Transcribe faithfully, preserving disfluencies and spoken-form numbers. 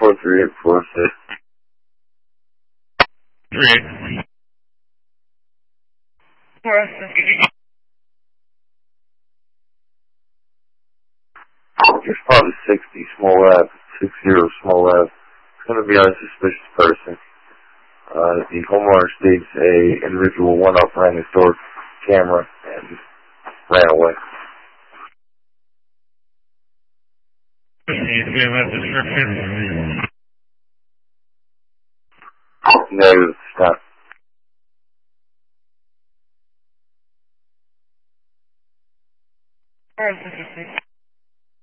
four three eight four six. Three eight. It's probably sixty small lab, six zero small lab. It's going to be on a suspicious person. Uh, the homeowner states a individual went up behind the store camera and ran away. Negative, stop.